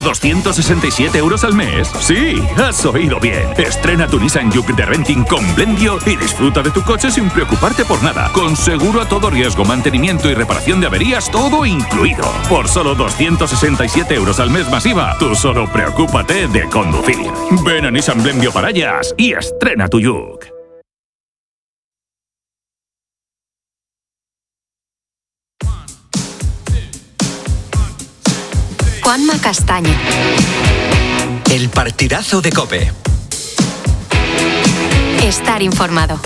¿267 € al mes? Sí, has oído bien. Estrena tu Nissan Juke de renting con Blendio y disfruta de tu coche sin preocuparte por nada. Con seguro a todo riesgo, mantenimiento y reparación de averías, todo incluido. Por solo 267 € al mes más IVA, tú solo preocúpate de conducir. Ven a Nissan Blendio Parallas y estrena tu Juke. Juanma Castaño. El partidazo de COPE. Estar informado.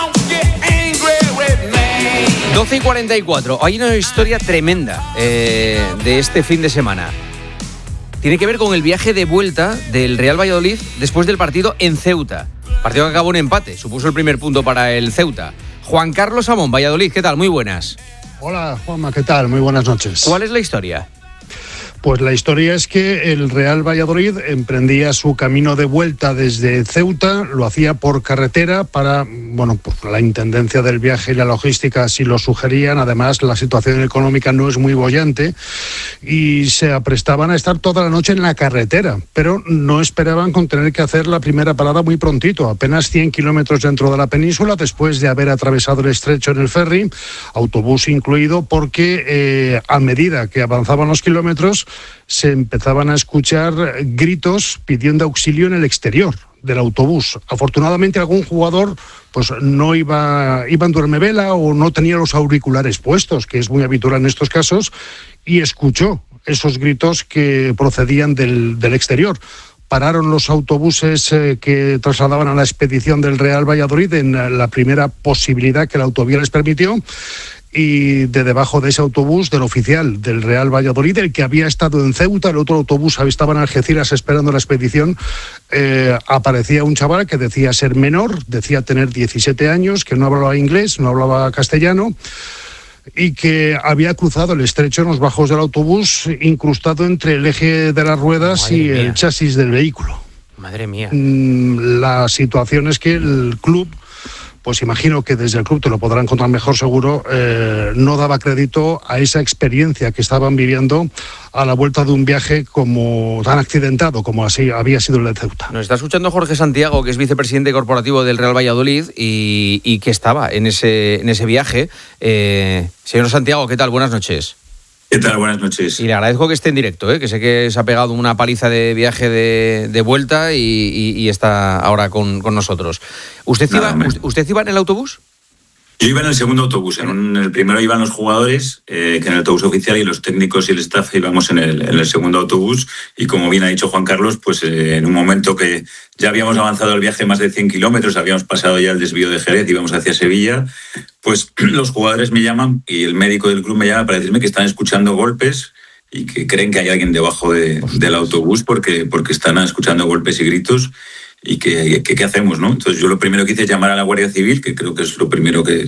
12:44. Hay una historia tremenda de este fin de semana. Tiene que ver con el viaje de vuelta del Real Valladolid después del partido en Ceuta. Partido que acabó en empate. Supuso el primer punto para el Ceuta. Juan Carlos Amón, Valladolid, ¿qué tal? Muy buenas. Hola, Juanma, ¿qué tal? Muy buenas noches. ¿Cuál es la historia? Pues la historia es que el Real Valladolid emprendía su camino de vuelta desde Ceuta, lo hacía por carretera para, pues la intendencia del viaje y la logística así lo sugerían. Además, la situación económica no es muy boyante y se aprestaban a estar toda la noche en la carretera, pero no esperaban con tener que hacer la primera parada muy prontito, apenas 100 kilómetros dentro de la península, después de haber atravesado el estrecho en el ferry, autobús incluido, porque a medida que avanzaban los kilómetros, se empezaban a escuchar gritos pidiendo auxilio en el exterior del autobús. Afortunadamente algún jugador pues no iba en duermevela o no tenía los auriculares puestos, que es muy habitual en estos casos, y escuchó esos gritos que procedían del exterior. Pararon los autobuses que trasladaban a la expedición del Real Valladolid en la primera posibilidad que la autovía les permitió. Y de debajo de ese autobús, del oficial del Real Valladolid, el que había estado en Ceuta, el otro autobús estaba en Algeciras esperando la expedición, aparecía un chaval que decía ser menor, decía tener 17 años, que no hablaba inglés, no hablaba castellano, y que había cruzado el estrecho en los bajos del autobús, incrustado entre el eje de las ruedas y el chasis del vehículo. Madre mía. La situación es que el club, pues imagino que desde el club te lo podrán contar mejor seguro, no daba crédito a esa experiencia que estaban viviendo a la vuelta de un viaje como tan accidentado como así había sido el de Ceuta. Nos está escuchando Jorge Santiago, que es vicepresidente corporativo del Real Valladolid y que estaba en ese viaje. Señor Santiago, ¿qué tal? Buenas noches. ¿Qué tal? Buenas noches. Y le agradezco que esté en directo, que sé que se ha pegado una paliza de viaje de vuelta y está ahora con nosotros. ¿Usted iba en el autobús? Yo iba en el segundo autobús. En el primero iban los jugadores, que en el autobús oficial, y los técnicos y el staff íbamos en el segundo autobús. Y como bien ha dicho Juan Carlos, pues en un momento que ya habíamos avanzado el viaje más de 100 kilómetros, habíamos pasado ya el desvío de Jerez, íbamos hacia Sevilla, pues los jugadores me llaman y el médico del club me llama para decirme que están escuchando golpes y que creen que hay alguien debajo del autobús porque están escuchando golpes y gritos. Y ¿qué hacemos, no? Entonces yo lo primero que hice es llamar a la Guardia Civil, que creo que es lo primero que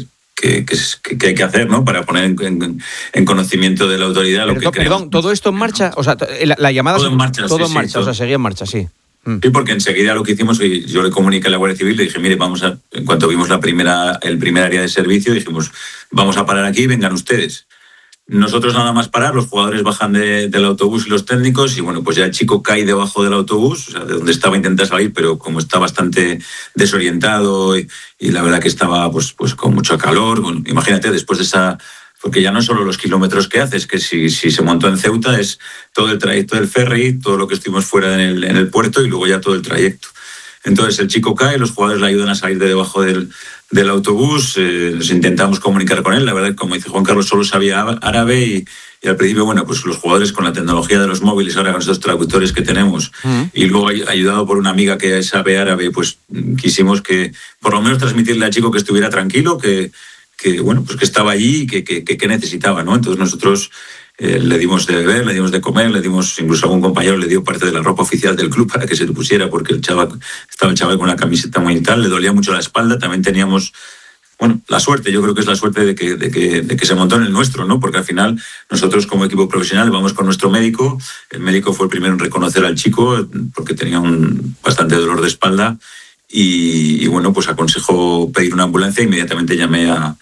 hay que hacer, ¿no? Para poner en conocimiento de la autoridad lo que creemos. Perdón, ¿todo esto en marcha? O sea, la llamada... Todo en marcha, todo en marcha, o sea, seguía en marcha, sí. Sí, porque enseguida lo que hicimos, yo le comuniqué a la Guardia Civil, le dije, mire, en cuanto vimos el primer área de servicio, dijimos, vamos a parar aquí, vengan ustedes. Nosotros nada más parar, los jugadores bajan del autobús y los técnicos, y bueno, pues ya el chico cae debajo del autobús, o sea, de donde estaba, intenta salir, pero como está bastante desorientado y la verdad que estaba pues con mucho calor, imagínate, después de esa... Porque ya no solo los kilómetros que haces, que si se montó en Ceuta es todo el trayecto del ferry, todo lo que estuvimos fuera en el puerto y luego ya todo el trayecto. Entonces el chico cae, los jugadores le ayudan a salir de debajo del autobús, nos intentamos comunicar con él, la verdad, como dice Juan Carlos, solo sabía árabe y al principio, bueno, pues los jugadores con la tecnología de los móviles, ahora con estos traductores que tenemos, y luego ayudado por una amiga que sabe árabe, pues quisimos que por lo menos transmitirle al chico que estuviera tranquilo, que bueno, pues que estaba allí y que necesitaba, ¿no? Entonces nosotros le dimos de beber, le dimos de comer, le dimos, incluso algún compañero le dio parte de la ropa oficial del club para que se lo pusiera, porque estaba el chaval con una camiseta muy tal, le dolía mucho la espalda. También teníamos, bueno, la suerte, yo creo que es la suerte de que se montó en el nuestro, ¿no? Porque al final nosotros como equipo profesional vamos con nuestro médico, el médico fue el primero en reconocer al chico porque tenía bastante dolor de espalda y bueno, pues aconsejó pedir una ambulancia. Inmediatamente llamé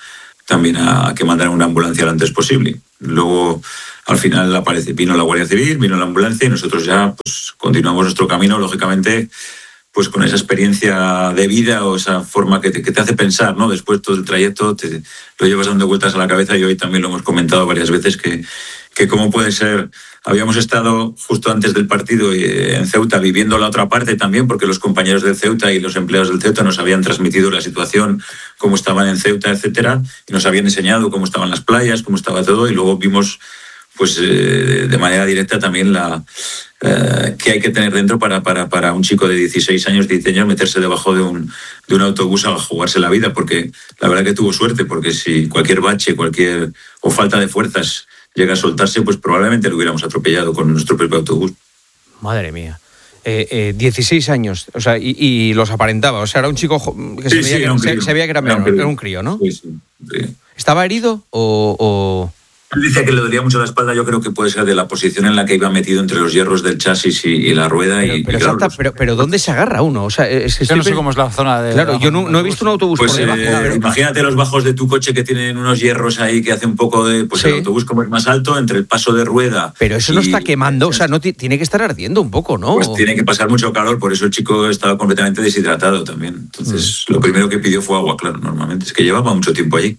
también a que mandaran una ambulancia lo antes posible. Luego, al final vino la Guardia Civil, vino la ambulancia y nosotros ya pues continuamos nuestro camino, lógicamente, pues con esa experiencia de vida o esa forma que te hace pensar, ¿no? Después todo el trayecto te lo llevas dando vueltas a la cabeza, y hoy también lo hemos comentado varias veces que cómo puede ser. Habíamos estado justo antes del partido en Ceuta viviendo la otra parte también, porque los compañeros del Ceuta y los empleados del Ceuta nos habían transmitido la situación, cómo estaban en Ceuta, etcétera, y nos habían enseñado cómo estaban las playas, cómo estaba todo, y luego vimos pues de manera directa también que hay que tener dentro para un chico de 16 años meterse debajo de un autobús a jugarse la vida, porque la verdad que tuvo suerte, porque si cualquier bache, o falta de fuerzas llega a soltarse, pues probablemente lo hubiéramos atropellado con nuestro propio autobús. Madre mía. 16 años, o sea, y los aparentaba, o sea, era un chico que se veía que era menor, era un crío, ¿no? Sí. ¿Estaba herido o...? Él decía que le dolía mucho la espalda. Yo creo que puede ser de la posición en la que iba metido entre los hierros del chasis y la rueda. Pero ¿dónde se agarra uno? O sea, es que yo no sé cómo es la zona de... Claro, yo no he visto un autobús pues, por debajo. Imagínate los bajos de tu coche que tienen unos hierros ahí que hace un poco de... Pues sí. El autobús, como es más alto, entre el paso de rueda... Pero eso no está quemando, o sea, no tiene que estar ardiendo un poco, ¿no? Pues tiene que pasar mucho calor, por eso el chico estaba completamente deshidratado también. Entonces, lo primero que pidió fue agua, claro, normalmente. Es que llevaba mucho tiempo allí.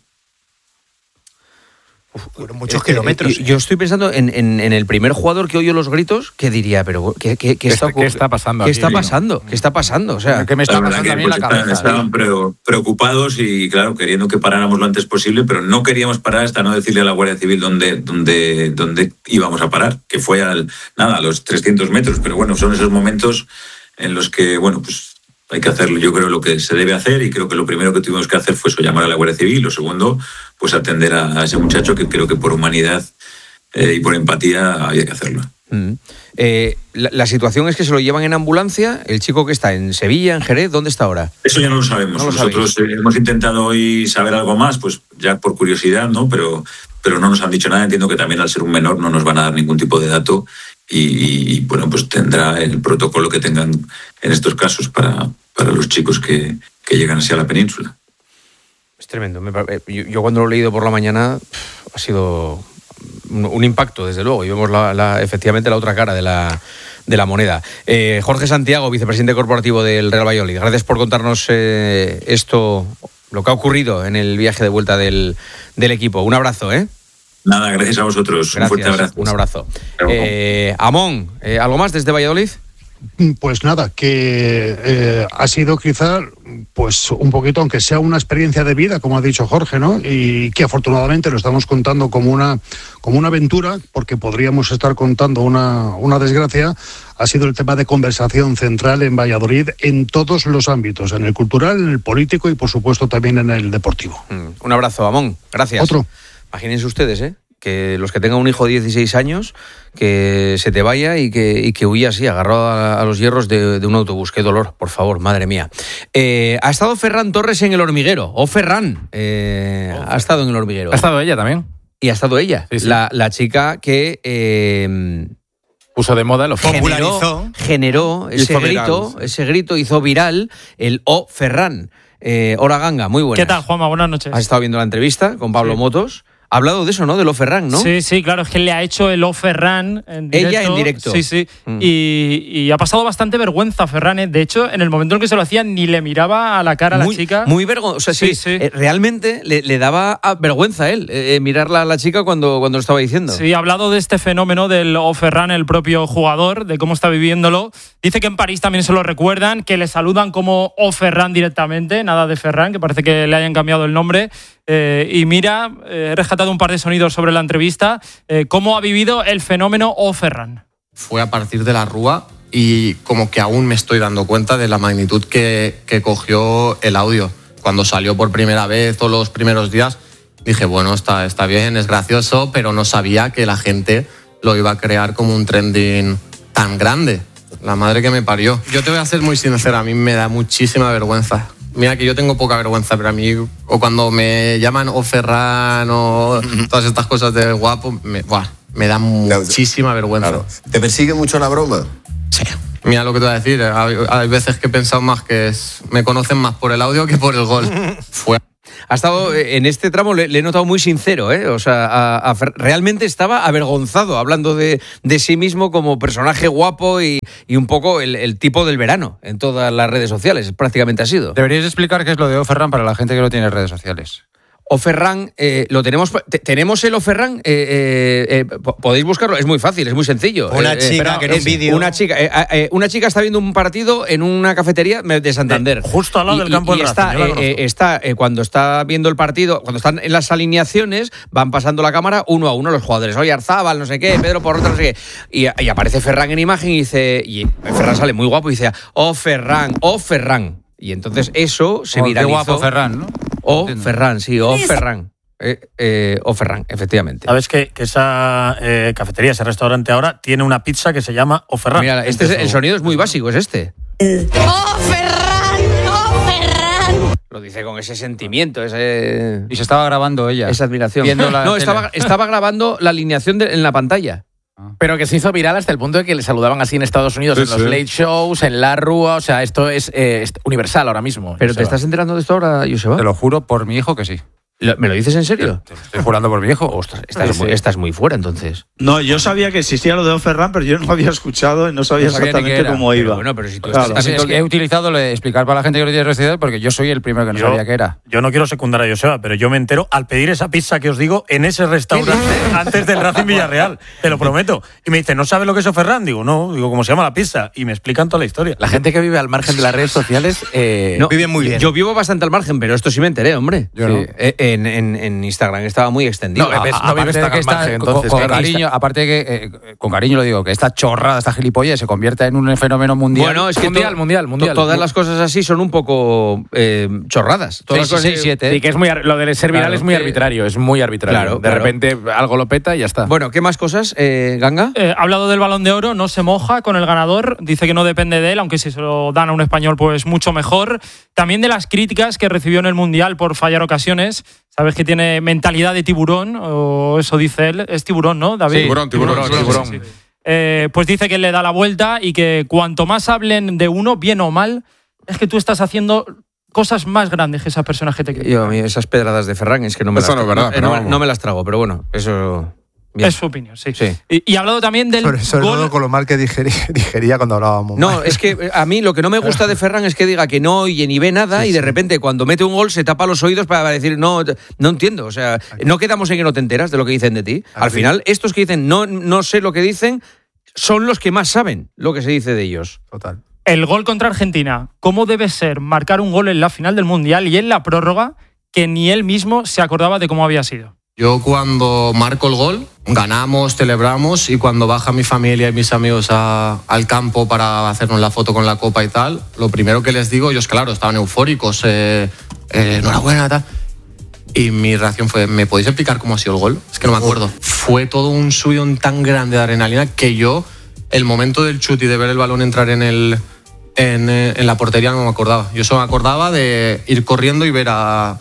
Fueron muchos kilómetros. Yo estoy pensando en el primer jugador que oyó los gritos, que diría, pero ¿qué está pasando? ¿Qué está pasando? ¿Qué está pasando? O sea, ¿qué me está pasando a mí en la cabeza? Estaban preocupados y, claro, queriendo que paráramos lo antes posible, pero no queríamos parar hasta no decirle a la Guardia Civil dónde íbamos a parar, que fue a los 300 metros. Pero bueno, son esos momentos en los que, bueno, pues hay que hacer, yo creo, lo que se debe hacer, y creo que lo primero que tuvimos que hacer fue eso, llamar a la Guardia Civil. Lo segundo, pues atender a ese muchacho, que creo que por humanidad y por empatía había que hacerlo. La situación es que se lo llevan en ambulancia. El chico que está en Sevilla, en Jerez, ¿dónde está ahora? Eso ya no lo sabemos. Nosotros hemos intentado hoy saber algo más, pues ya por curiosidad, ¿no? Pero no nos han dicho nada. Entiendo que también, al ser un menor, no nos van a dar ningún tipo de dato. Y bueno, pues tendrá el protocolo que tengan en estos casos para los chicos que llegan hacia la península. Es tremendo. Yo cuando lo he leído por la mañana ha sido un impacto, desde luego, y vemos efectivamente la otra cara de la moneda. Jorge Santiago, vicepresidente corporativo del Real Valladolid, gracias por contarnos esto, lo que ha ocurrido en el viaje de vuelta del equipo. Un abrazo, ¿eh? Nada, gracias a vosotros. Gracias, un fuerte abrazo. Un abrazo. Amón, ¿algo más desde Valladolid? Pues nada, que ha sido quizá pues un poquito, aunque sea una experiencia de vida, como ha dicho Jorge, ¿no? Y que afortunadamente lo estamos contando como una aventura, porque podríamos estar contando una desgracia. Ha sido el tema de conversación central en Valladolid en todos los ámbitos, en el cultural, en el político y por supuesto también en el deportivo. Un abrazo, Amón. Gracias. Otro. Imagínense ustedes, que los que tengan un hijo de 16 años, que se te vaya y que huya así, agarrado a los hierros de un autobús. Qué dolor, por favor, madre mía. Ha estado Ferran Torres en El Hormiguero. Ferran ha estado en El Hormiguero. Ha estado ella también. Y ha estado ella, sí. La chica que... puso de moda, lo popularizó. Generó ese grito, hizo viral el O Ferran. Hora Ganga, muy buenas. ¿Qué tal, Juanma? Buenas noches. Has estado viendo la entrevista con Pablo Motos. Ha hablado de eso, ¿no? Del O Ferran, ¿no? Sí, claro, es que le ha hecho el O Ferran en directo. Ella en directo. Sí. Y ha pasado bastante vergüenza Ferran, ¿eh? De hecho, en el momento en que se lo hacía, ni le miraba a la cara a la chica. Muy vergonzoso. O sea, sí. Realmente le daba vergüenza a él mirarla a la chica cuando lo estaba diciendo. Sí, ha hablado de este fenómeno del O Ferran, el propio jugador, de cómo está viviéndolo. Dice que en París también se lo recuerdan, que le saludan como O Ferran directamente, nada de Ferran, que parece que le hayan cambiado el nombre. Y mira, he rescatado un par de sonidos sobre la entrevista. ¿Cómo ha vivido el fenómeno O Ferran? Fue a partir de la Rúa y como que aún me estoy dando cuenta de la magnitud que cogió el audio. Cuando salió por primera vez o los primeros días, dije, bueno, está bien, es gracioso, pero no sabía que la gente lo iba a crear como un trending tan grande. La madre que me parió. Yo te voy a ser muy sincera, a mí me da muchísima vergüenza. Mira que yo tengo poca vergüenza, pero a mí, o cuando me llaman O Ferran o todas estas cosas de guapo, me da muchísima vergüenza. Claro. ¿Te persigue mucho la broma? Sí. Mira lo que te voy a decir, hay veces que he pensado más que me conocen más por el audio que por el gol. Ha estado, en este tramo le he notado muy sincero, ¿eh? O sea, realmente estaba avergonzado hablando de sí mismo como personaje guapo y un poco el tipo del verano en todas las redes sociales, prácticamente ha sido. Deberíais explicar qué es lo de Ferran para la gente que no tiene redes sociales. Ferran, lo tenemos. Tenemos el Ferran. Podéis buscarlo, es muy fácil, es muy sencillo. Una chica que en un vídeo. Una chica está viendo un partido en una cafetería de Santander. Justo al lado del campo del Racing. Cuando está viendo el partido, cuando están en las alineaciones, van pasando la cámara uno a uno los jugadores. Oye, Arzábal, no sé qué, Pedro Porrota, no sé qué. Y aparece Ferran en imagen y dice. Y Ferran sale muy guapo y dice: Ferran. Y entonces eso se viralizó. Qué guapo Ferran, ¿no? Ferran, sí, Ferran. Ferran, efectivamente. ¿Sabes que esa cafetería, ese restaurante ahora, tiene una pizza que se llama Ferran? Mira, el sonido es muy básico, es este. Ferran! Lo dice con ese sentimiento, ese... Y se estaba grabando ella. Esa admiración. Estaba grabando la alineación en la pantalla. Pero que se hizo viral hasta el punto de que le saludaban así en Estados Unidos, en los late shows, en La Rúa. O sea, esto es universal ahora mismo. ¿Pero te estás enterando de esto ahora, Joseba? Te lo juro por mi hijo que sí. ¿Me lo dices en serio? Te lo estoy jurando por mi hijo. Ostras, estás muy fuera, entonces. No, yo sabía que existía lo de Ferran, pero yo no había escuchado y no sabía exactamente cómo iba. Pero si tú es que he utilizado lo de explicar para la gente que no tiene residencia porque yo soy el primero que no sabía qué era. Yo no quiero secundar a Joseba, pero yo me entero al pedir esa pizza que os digo en ese restaurante antes del Racing Villarreal. Te lo prometo. Y me dice, ¿no sabes lo que es Ferran? Digo, no. Digo, ¿cómo se llama la pizza? Y me explican toda la historia. La gente que vive al margen de las redes sociales vive muy bien. Yo vivo bastante al margen, pero esto sí me enteré, hombre. Yo no. En Instagram estaba muy extendido. No vives tan al margen, entonces. Con cariño, aparte de que, con cariño lo digo, que esta chorrada, esta gilipollas se convierta en un fenómeno mundial. Bueno, es que mundial. Todas las cosas así son un poco chorradas. Todas 6, 7. Sí, que es lo de ser viral es muy arbitrario, es muy arbitrario. De repente algo lo peta y ya está. Bueno, ¿qué más cosas, Ganga? Ha hablado del Balón de Oro, no se moja con el ganador, dice que no depende de él, aunque si se lo dan a un español, pues mucho mejor. También de las críticas que recibió en el Mundial por fallar ocasiones. Sabes que tiene mentalidad de tiburón, o eso dice él. Es tiburón, ¿no, David? Sí, tiburón. Sí. Pues dice que le da la vuelta y que cuanto más hablen de uno, bien o mal, es que tú estás haciendo cosas más grandes que esas personas que te critican. Yo, a mí esas pedradas de Ferran es que no me las trago. No me las trago, pero bueno, eso... Bien. Es su opinión, sí. Y ha hablado también del sobre gol... todo con lo mal que digería cuando hablábamos. No, es que a mí lo que no me gusta de Ferran es que diga que no oye ni ve nada y de repente cuando mete un gol se tapa los oídos para decir no entiendo. O sea, no quedamos en que no te enteras de lo que dicen de ti. Al final, estos que dicen no sé lo que dicen son los que más saben lo que se dice de ellos. Total. El gol contra Argentina. ¿Cómo debe ser marcar un gol en la final del Mundial y en la prórroga que ni él mismo se acordaba de cómo había sido? Yo cuando marco el gol, ganamos, celebramos y cuando baja mi familia y mis amigos al campo para hacernos la foto con la copa y tal, lo primero que les digo, ellos claro, estaban eufóricos, enhorabuena, tal. Y mi reacción fue, ¿me podéis explicar cómo ha sido el gol? Es que no me acuerdo. Fue todo un subidón tan grande de adrenalina que yo, el momento del chute y de ver el balón entrar en la portería no me acordaba. Yo solo me acordaba de ir corriendo y ver a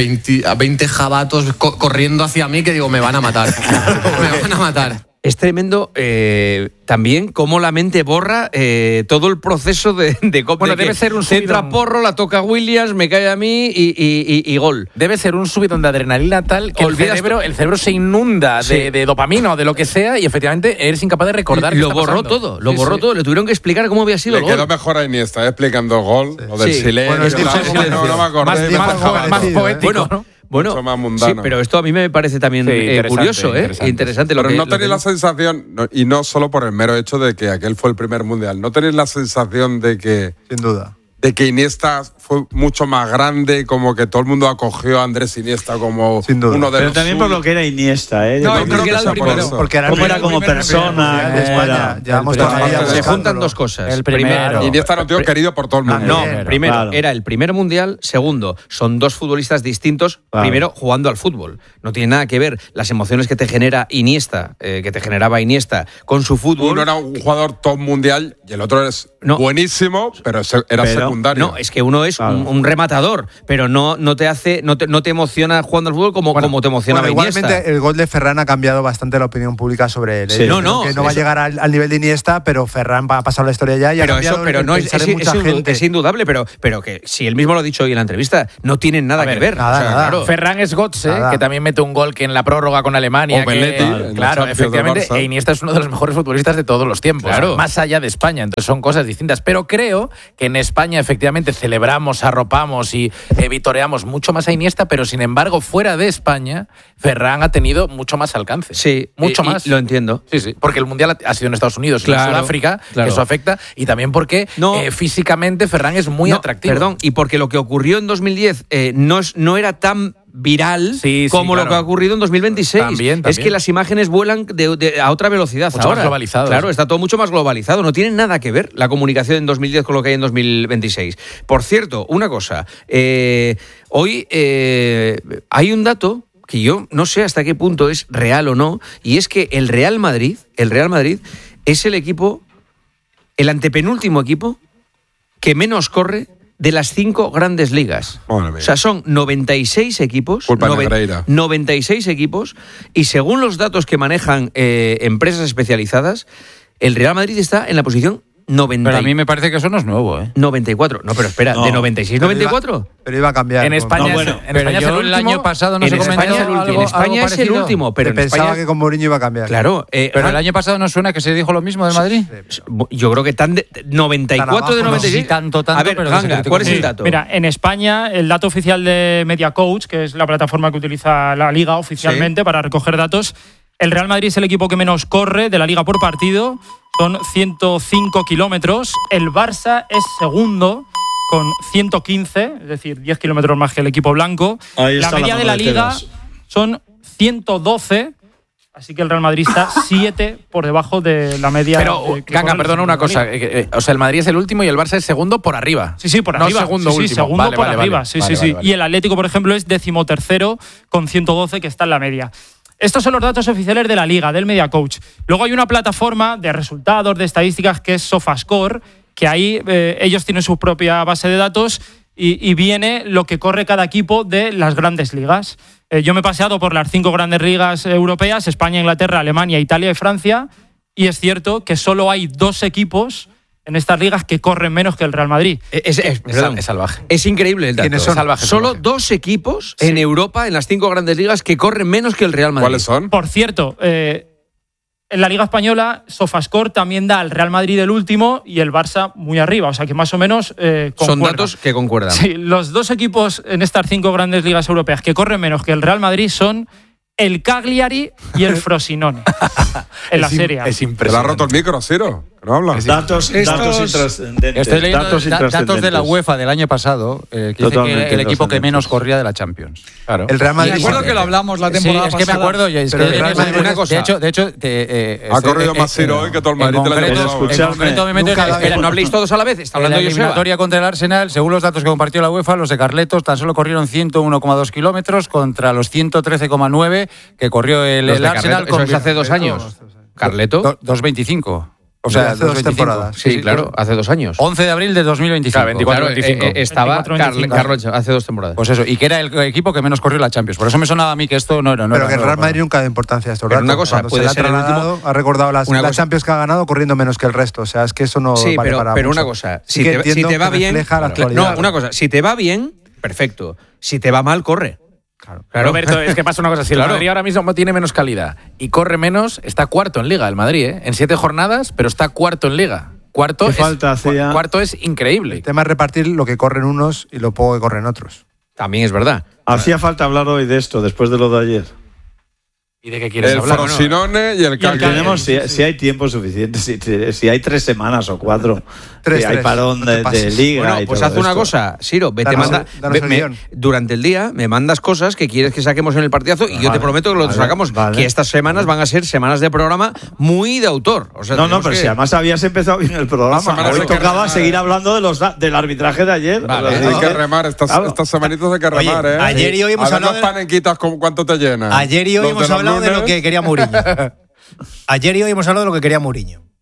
20 jabatos corriendo hacia mí que digo, me van a matar. Me van a matar. Es tremendo también cómo la mente borra todo el proceso de bueno, debe ser un subidón. Entra Porro, la toca Williams, me cae a mí y gol. Debe ser un subidón de adrenalina tal que el cerebro se inunda de dopamina o de lo que sea y efectivamente eres incapaz de recordar. Lo borró todo, Le tuvieron que explicar cómo había sido el gol. Le quedó mejor a Iniesta explicando el gol, lo del silencio. No me acordé. Más poético, ¿no? Bueno, mucho más mundano. Sí, pero esto a mí me parece también curioso, interesante. Pero no tenéis la sensación, y no solo por el mero hecho de que aquel fue el primer mundial, no tenéis la sensación de que... Sin duda. De que Iniesta fue mucho más grande, como que todo el mundo acogió a Andrés Iniesta como uno de pero los también suyos. por lo que era Iniesta, ¿eh? No, yo creo que era el primero. Porque era como persona. De España. Se juntan dos cosas. El primero. Iniesta era un tío querido por todo el mundo. No, primero, era el primer mundial. Segundo, son dos futbolistas distintos. Primero, jugando al fútbol. No tiene nada que ver las emociones que te genera Iniesta, que te generaba Iniesta, con su fútbol. Uno era un jugador top mundial y el otro es buenísimo, pero era secundario. No, es que uno es un rematador, pero no te emociona jugando al fútbol como te emocionaba Iniesta. Igualmente, el gol de Ferran ha cambiado bastante la opinión pública sobre él. Sí. No va a llegar al nivel de Iniesta, pero Ferran va a pasar la historia ya. Y es indudable, pero que si él mismo lo ha dicho hoy en la entrevista, no tienen nada que ver. Nada. Claro. Ferran es Götze, que también mete un gol que en la prórroga con Alemania. O Belletti, claro, efectivamente. E Iniesta es uno de los mejores futbolistas de todos los tiempos, más allá de España. Entonces son cosas distintas. Pero creo que en España efectivamente celebramos, arropamos y vitoreamos mucho más a Iniesta, pero sin embargo fuera de España Ferran ha tenido mucho más alcance. Sí, mucho más. Lo entiendo. Sí, porque el Mundial ha sido en Estados Unidos y en Sudáfrica, que eso afecta, y también porque físicamente Ferran es muy atractivo. Perdón, y porque lo que ocurrió en 2010 no era tan viral como lo que ha ocurrido en 2026. También. Es que las imágenes vuelan a otra velocidad mucho ahora. Más globalizado. Claro, está todo mucho más globalizado. No tiene nada que ver la comunicación en 2010 con lo que hay en 2026. Por cierto, una cosa. Hoy hay un dato que yo no sé hasta qué punto es real o no, y es que el Real Madrid es el antepenúltimo equipo que menos corre de las 5 grandes ligas. O sea, son 96 equipos. 96 equipos. Y según los datos que manejan empresas especializadas, el Real Madrid está en la posición 90. Pero a mí me parece que eso no es nuevo, 94. No, pero espera, ¿de 96 94? Pero iba a cambiar. En España, el año pasado no se comentó en España es el último, pero pensaba que con Mourinho iba a cambiar. Claro. Pero el año pasado no suena que se dijo lo mismo del Madrid. Yo creo que 94 de 96. Tanto, a ver, Ganga, ¿cuál es el dato? Mira, en España el dato oficial de Media Coach, que es la plataforma que utiliza la Liga oficialmente para recoger datos, el Real Madrid es el equipo que menos corre de la Liga por partido, son 105 kilómetros. El Barça es segundo con 115, es decir, 10 kilómetros más que el equipo blanco. La media de la Liga son 112, así que el Real Madrid está 7 por debajo de la media. Pero, Ganga, perdona una cosa. O sea, el Madrid es el último y el Barça es segundo por arriba. Sí, por arriba. No segundo, último. Segundo por arriba. Sí. Y el Atlético, por ejemplo, es 13º con 112, que está en la media. Estos son los datos oficiales de la Liga, del Media Coach. Luego hay una plataforma de resultados, de estadísticas, que es SofaScore, que ahí ellos tienen su propia base de datos y viene lo que corre cada equipo de las grandes ligas. Yo me he paseado por las 5 grandes ligas europeas, España, Inglaterra, Alemania, Italia y Francia, y es cierto que solo hay 2 equipos en estas ligas que corren menos que el Real Madrid. Es salvaje. Es increíble el dato. ¿Quiénes son? Salvaje. Solo 2 equipos en Europa, en las 5 grandes ligas, que corren menos que el Real Madrid. ¿Cuáles son? Por cierto, en la Liga Española, SofaScore también da al Real Madrid el último y el Barça muy arriba. O sea que más o menos concuerdan. Son datos que concuerdan. Sí, los 2 equipos en estas 5 grandes ligas europeas que corren menos que el Real Madrid son el Cagliari y el Frosinone en la Serie A. Es impresionante. ¿Te lo ha roto el micro, Ciro? No hablas. Datos intrascendentes. Estoy leyendo datos de la UEFA del año pasado, que dice que el equipo que menos corría de la Champions. Claro. El Real Madrid. Me acuerdo que lo hablamos la temporada pasada. Es que me acuerdo. Una cosa. De hecho, ha corrido más Ciro hoy que todo el Madrid del año pasado. En concreto, me meto no habléis todos a la vez. Está hablando en la eliminatoria contra el Arsenal, según los datos que compartió la UEFA, los de Carletos tan solo corrieron 101,2 kilómetros contra los 113,9 que corrió el Arsenal. Eso es hace 2 años. Carleto. 2,25. O sea, hace 2 temporadas. Sí, claro, hace 2 años. 11 de abril de 2025. 24-25. Estaba Carlos hace 2 temporadas. Pues eso, y que era el equipo que menos corrió la Champions. Por eso me sonaba a mí que esto no era. Pero que el Real Madrid nunca da importancia a esto. Pero una cosa, puede ser el último. Ha recordado las Champions que ha ganado corriendo menos que el resto. O sea, es que eso no vale para mucho. Pero una cosa, si te va bien. No, una cosa, si te va bien, perfecto. Si te va mal, corre. Claro. Roberto, es que pasa una cosa. Si el Madrid ahora mismo tiene menos calidad y corre menos, está cuarto en Liga el Madrid, en 7 jornadas, pero está cuarto en Liga. Cuarto es increíble. El tema es repartir lo que corren unos y lo poco que corren otros. También es verdad. Hacía falta hablar hoy de esto, después de lo de ayer. ¿Y de qué quieres hablar? El Frosinone y el Cagliari. Si hay tiempo suficiente, si hay 3 semanas o 4, si hay parón de Liga. Bueno, pues haz una cosa, Siro, durante el día me mandas cosas que quieres que saquemos en el partidazo y yo te prometo que lo sacamos. Que estas semanas van a ser semanas de programa muy de autor. O sea, pero si además habías empezado bien el programa. Hoy tocaba seguir hablando del arbitraje de ayer. Hay que remar, estas semanitas hay que remar, ¿eh? Ayer y hoy hemos hablado de los panenquitas, ¿cuánto te llenan? Ayer y hoy hemos hablado de lo que quería Mourinho. Ayer y hoy hemos hablado de lo que quería Mourinho.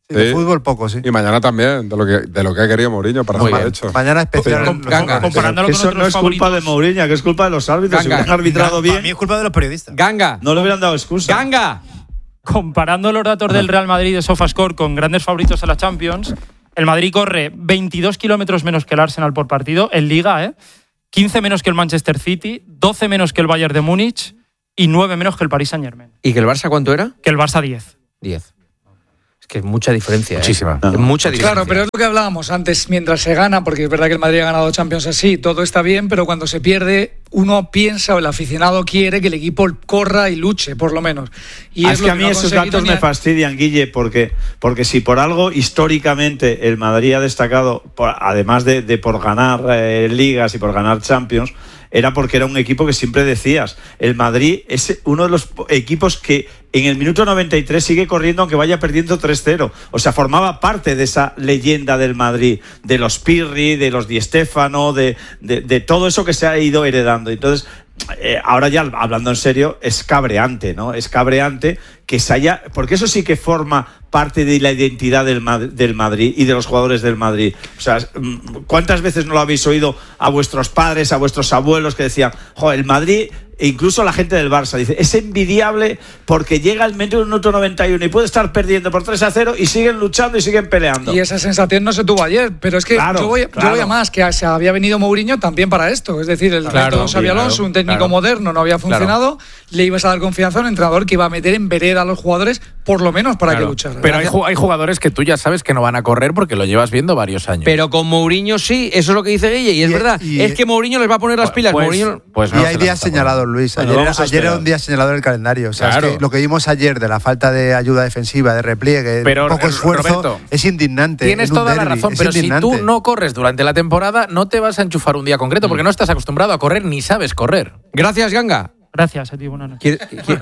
Sí, de fútbol poco, sí. Y mañana también, de lo que ha querido Mourinho, para ser mal hecho. Mañana especial. Comparándolo con eso otros no es culpa favoritos. de Mourinho, que es culpa de los árbitros. Si hubieran arbitrado bien. Para mí es culpa de los periodistas. Ganga. No le hubieran dado excusa. Ganga. Comparando los datos del Real Madrid de SofaScore con grandes favoritos a la Champions, el Madrid corre 22 kilómetros menos que el Arsenal por partido en Liga, 15 menos que el Manchester City, 12 menos que el Bayern de Múnich y 9 menos que el Paris Saint-Germain. ¿Y que el Barça cuánto era? Que el Barça 10. 10. Es que es mucha diferencia. Muchísima. Mucha diferencia. Claro, pero es lo que hablábamos antes, mientras se gana, porque es verdad que el Madrid ha ganado Champions así, todo está bien, pero cuando se pierde, uno piensa o el aficionado quiere que el equipo corra y luche, por lo menos. Y es que a mí esos datos me fastidian, Guille, porque si por algo históricamente el Madrid ha destacado, además de por ganar ligas y por ganar Champions, era porque era un equipo que siempre decías, el Madrid es uno de los equipos que en el minuto 93 sigue corriendo aunque vaya perdiendo 3-0. O sea, formaba parte de esa leyenda del Madrid, de los Pirri, de los Di Stéfano, de todo eso que se ha ido heredando. Entonces, ahora ya hablando en serio, es cabreante, ¿no? Es cabreante que se haya... Porque eso sí que forma parte de la identidad del Madrid y de los jugadores del Madrid. O sea, ¿cuántas veces no lo habéis oído a vuestros padres, a vuestros abuelos que decían, joder, el Madrid... E incluso la gente del Barça dice, es envidiable porque llega al minuto 91 y puede estar perdiendo por 3-0 y siguen luchando y siguen peleando. Y esa sensación no se tuvo ayer, pero es que yo voy a más, que se había venido Mourinho también para esto. Es decir, el reto de Xabi Alonso, un técnico moderno, no había funcionado, le ibas a dar confianza a un entrenador que iba a meter en vereda a los jugadores, por lo menos para que lucharan. Pero hay jugadores que tú ya sabes que no van a correr porque lo llevas viendo varios años. Pero con Mourinho sí, eso es lo que dice Guille, y es verdad. Es que Mourinho les va a poner las pilas. Mourinho... y hay días señalados, Luis. Ayer era un día señalado en el calendario. O sea, es que lo que vimos ayer de la falta de ayuda defensiva, de repliegue, de poco esfuerzo, Roberto, es indignante. Tienes toda la razón, pero si tú no corres durante la temporada, no te vas a enchufar un día concreto porque no estás acostumbrado a correr ni sabes correr. Gracias, Ganga. Gracias a ti, buenas noches.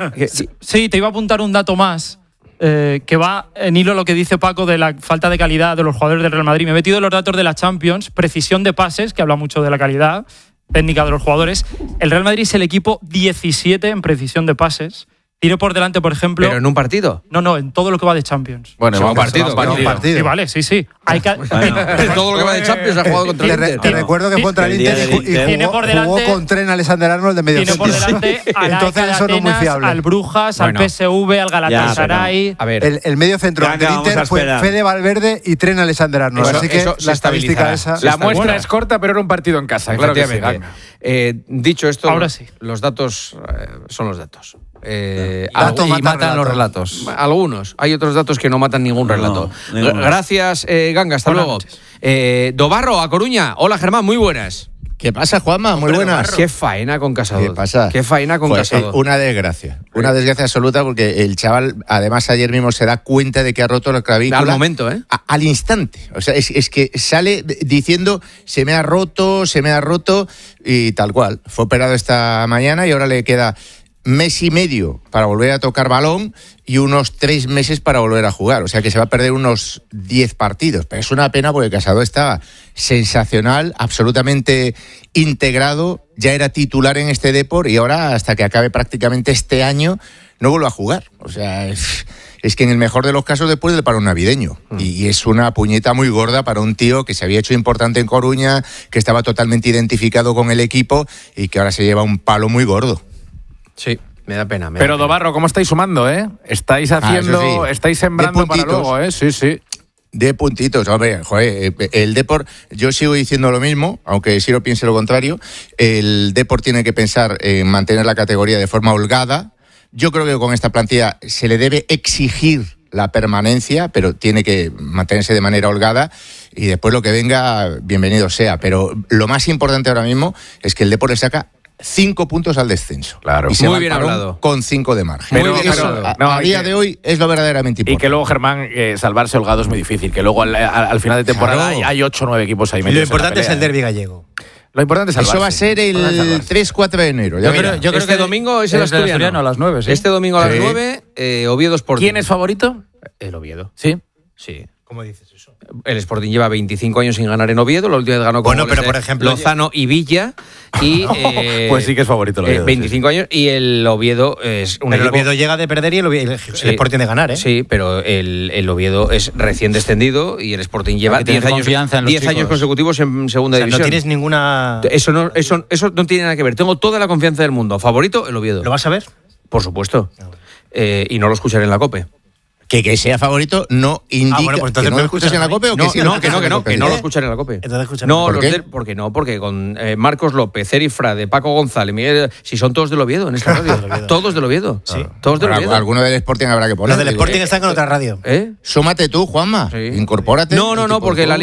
Sí, te iba a apuntar un dato más. Que va en hilo lo que dice Paco de la falta de calidad de los jugadores del Real Madrid. Me he metido en los datos de la Champions, precisión de pases, que habla mucho de la calidad técnica de los jugadores. El Real Madrid es el equipo 17 en precisión de pases. Tiro por delante, por ejemplo... ¿Pero en un partido? No, en todo lo que va de Champions. Bueno, en un partido. Sí, vale, sí. Hay que... En todo lo que va de Champions ha jugado contra el Inter. Te recuerdo que fue contra el Inter y jugó con Trent Alexander-Arnold de medio tiene por delante al entonces eso no es muy fiable. Al Brujas, al PSV, al Galatasaray... A ver, el medio centro del Inter fue Fede Valverde y Trent Alexander-Arnold. Así que la estadística esa... La muestra es corta, pero era un partido en casa. Claro que sí. Dicho esto, ahora sí. Los datos son los datos. Datos matan los relatos. Algunos. Hay otros datos que no matan ningún relato. Gracias, Ganga. Hasta luego. Dobarro, A Coruña. Hola, Germán. Muy buenas. ¿Qué pasa, Juanma? Muy buenas. Qué faena con Casado. ¿Qué pasa? Qué faena con Casado. Una desgracia. Una desgracia absoluta porque el chaval, además, ayer mismo se da cuenta de que ha roto la clavícula. Al momento, al instante. O sea, es que sale diciendo se me ha roto y tal cual. Fue operado esta mañana y ahora le queda mes y medio para volver a tocar balón y unos 3 meses para volver a jugar. O sea que se va a perder unos 10 partidos. Pero es una pena porque Casado estaba sensacional, absolutamente integrado, ya era titular en este Depor y ahora hasta que acabe prácticamente este año no vuelve a jugar. O sea, es que en el mejor de los casos después del paro navideño. Y es una puñeta muy gorda para un tío que se había hecho importante en Coruña, que estaba totalmente identificado con el equipo y que ahora se lleva un palo muy gordo. Sí, me da pena. Pero Dobarro, ¿cómo estáis sumando, Estáis haciendo, estáis sembrando para luego, Sí. De puntitos, hombre, joder, el Depor, yo sigo diciendo lo mismo, aunque Siro piense lo contrario, el Depor tiene que pensar en mantener la categoría de forma holgada. Yo creo que con esta plantilla se le debe exigir la permanencia, pero tiene que mantenerse de manera holgada y después lo que venga, bienvenido sea. Pero lo más importante ahora mismo es que el Depor le saca 5 puntos al descenso. Claro. Y se muy bien hablado. Con 5 de margen. Pero a día de hoy es lo verdaderamente importante. Y que luego, Germán, salvarse holgado es muy difícil. Que luego al final de temporada hay 8 o 9 equipos ahí metidos. Lo importante es el derbi gallego. Lo importante es salvarse. Eso va a ser el 3-4 de enero. Yo creo que este domingo es el Asturiano a las 9. ¿Sí? Este domingo a las 9, Oviedo Sporting. ¿Quién es favorito? El Oviedo. ¿Sí? Sí. ¿Cómo dices eso? El Sporting lleva 25 años sin ganar en Oviedo. La última vez ganó con pero por ejemplo Lozano y Villa. Y, pues sí que es favorito el Oviedo. 25 años y el Oviedo es un Pero equipo... el Oviedo llega de perder y el Sporting de ganar, ¿eh? Sí, pero el Oviedo es recién descendido y el Sporting lleva 10 años consecutivos en segunda división. No tienes ninguna... Eso no tiene nada que ver. Tengo toda la confianza del mundo. Favorito, el Oviedo. ¿Lo vas a ver? Por supuesto. Y no lo escucharé en la COPE. Que sea favorito no indica pues que no lo escuchas en la COPE o que sí no, que no lo escucharé en la COPE. No, porque con Marcos López, Eri Frade, Paco González, Miguel, si son todos del Oviedo en esta radio. Todos del Oviedo. Sí. Todos del Oviedo. Alguno del Sporting habrá que poner. Los del Sporting están con otra radio. Súmate tú, Juanma. Sí. Incorpórate. No, porque la